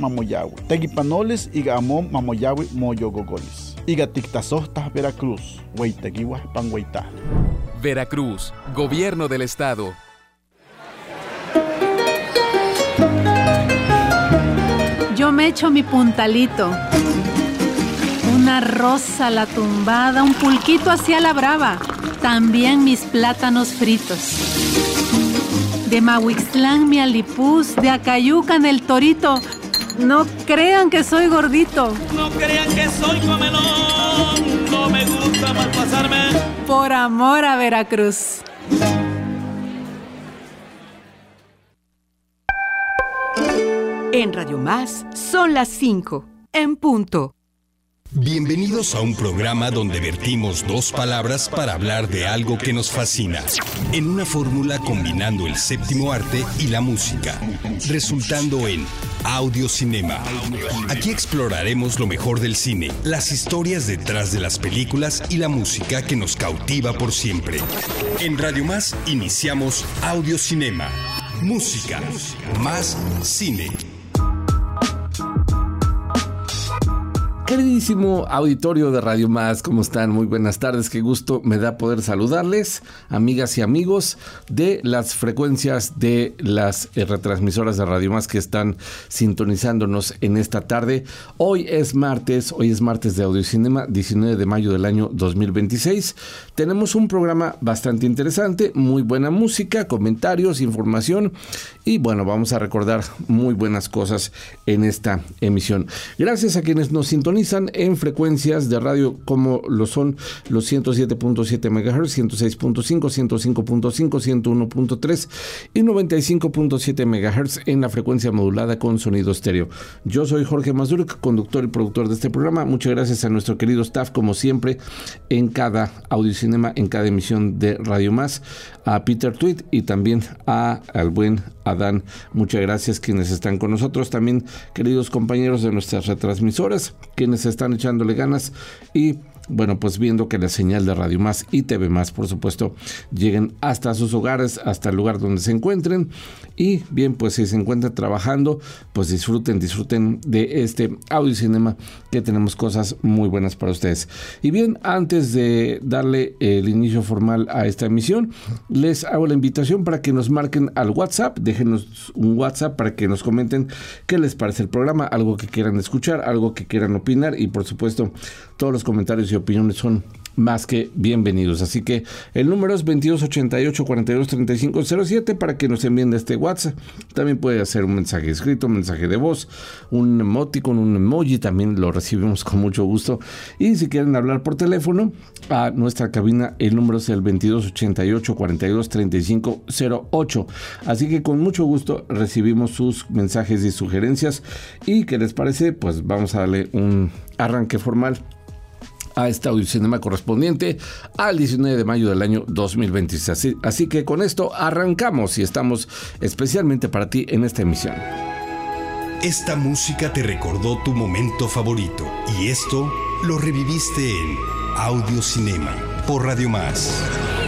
mamoyawi. Tequipanoles iga amom mamoyawi moyogogolis. Iga tictasostas Veracruz. Huaytequihuas panhuaytah. Veracruz, Gobierno del Estado. Yo me echo mi puntalito, una rosa a la tumbada, un pulquito hacia la brava, también mis plátanos fritos. De Mahuixtlán mi alipuz, de Acayucan el torito, no crean que soy gordito. No crean que soy comelón, no me gusta malpasarme. Por amor a Veracruz. En Radio Más son las 5, en punto. Bienvenidos a un programa donde vertimos dos palabras para hablar de algo que nos fascina, en una fórmula combinando el séptimo arte y la música, resultando en Audiocinema. Aquí exploraremos lo mejor del cine, las historias detrás de las películas y la música que nos cautiva por siempre. En Radio Más iniciamos Audiocinema. Música, más cine. Queridísimo auditorio de Radio Más, ¿cómo están? Muy buenas tardes, qué gusto me da poder saludarles, amigas y amigos de las frecuencias de las retransmisoras de Radio Más que están sintonizándonos en esta tarde. Hoy es martes de Audiocinema, 19 de mayo del año 2026. Tenemos un programa bastante interesante, muy buena música, comentarios, información y bueno, vamos a recordar muy buenas cosas en esta emisión. Gracias a quienes nos sintonizan en frecuencias de radio como lo son los 107.7 MHz, 106.5, 105.5, 101.3 y 95.7 MHz en la frecuencia modulada con sonido estéreo. Yo soy Jorge Mazurek, conductor y productor de este programa. Muchas gracias a nuestro querido staff, como siempre, en cada Audiocinema, en cada emisión de Radio Más, a Peter Tweet y también al buen Adán. Muchas gracias quienes están con nosotros. También queridos compañeros de nuestras retransmisoras, quienes están echándole ganas y bueno, pues viendo que la señal de Radio Más y TV Más, por supuesto, lleguen hasta sus hogares, hasta el lugar donde se encuentren. Y bien, pues si se encuentran trabajando, pues disfruten de este Audiocinema, que tenemos cosas muy buenas para ustedes. Y bien, antes de darle el inicio formal a esta emisión, les hago la invitación para que nos marquen al WhatsApp, déjenos un WhatsApp para que nos comenten qué les parece el programa, algo que quieran escuchar, algo que quieran opinar y por supuesto todos los comentarios y opiniones son más que bienvenidos. Así que el número es 2288-423507 para que nos envíen este WhatsApp. También puede hacer un mensaje escrito, un mensaje de voz, un emoticon, un emoji, también lo recibimos con mucho gusto. Y si quieren hablar por teléfono a nuestra cabina, el número es el 2288-423508. Así que con mucho gusto recibimos sus mensajes y sugerencias. ¿Y qué les parece? Pues vamos a darle un arranque formal a este Audiocinema correspondiente al 19 de mayo del año 2026. Así que con esto arrancamos y estamos especialmente para ti en esta emisión. Esta música te recordó tu momento favorito y esto lo reviviste en Audiocinema por Radio Más.